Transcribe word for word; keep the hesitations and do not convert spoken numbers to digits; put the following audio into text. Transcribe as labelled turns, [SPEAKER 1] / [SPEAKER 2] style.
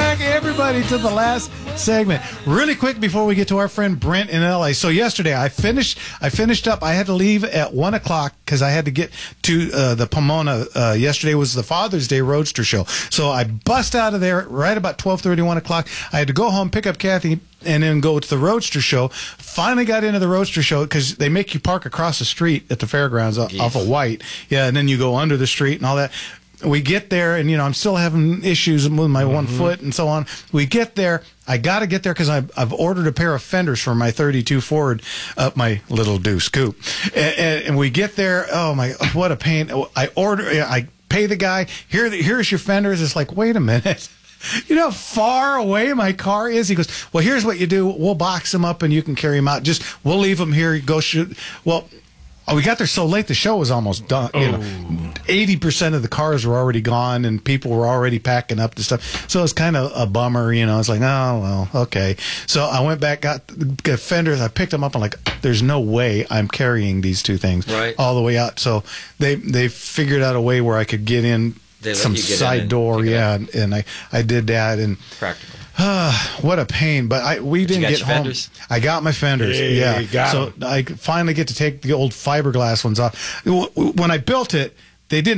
[SPEAKER 1] back, everybody, to the last segment. Really quick before we get to our friend Brent in L A. So yesterday I finished I finished up. I had to leave at one o'clock because I had to get to uh, the Pomona. Uh, yesterday was the Father's Day Roadster Show. So I bust out of there right about twelve thirty, one o'clock. I had to go home, pick up Kathy, and then go to the Roadster Show. Finally got into the Roadster Show because they make you park across the street at the fairgrounds off, off of White. Yeah, and then you go under the street and all that. We get there, and, you know, I'm still having issues with my mm-hmm. one foot and so on. We get there. I got to get there because I've, I've ordered a pair of fenders for my thirty-two Ford up my little Deuce Coupe. And, and, and we get there. Oh, my, what a pain. I order, I pay the guy. Here, here's your fenders. It's like, wait a minute. You know how far away my car is? He goes, well, here's what you do. We'll box them up, and you can carry them out. Just, we'll leave them here. Go shoot. Well, oh, we got there so late, the show was almost done. You know, eighty percent of the cars were already gone, and people were already packing up the stuff. So it's kind of a bummer, you know. It's like, oh, well, okay. So I went back, got the fenders. I picked them up. I'm like, there's no way I'm carrying these two things
[SPEAKER 2] right.
[SPEAKER 1] all the way out. So they they figured out a way where I could get in some side door. Yeah, and, and I, I did that. And
[SPEAKER 2] practical.
[SPEAKER 1] Uh, what a pain, but I we
[SPEAKER 2] but
[SPEAKER 1] didn't get
[SPEAKER 2] your
[SPEAKER 1] home.
[SPEAKER 2] Fenders?
[SPEAKER 1] I got my fenders,
[SPEAKER 3] yeah.
[SPEAKER 1] yeah. So
[SPEAKER 3] them.
[SPEAKER 1] I finally get to take the old fiberglass ones off. When I built it, they didn't.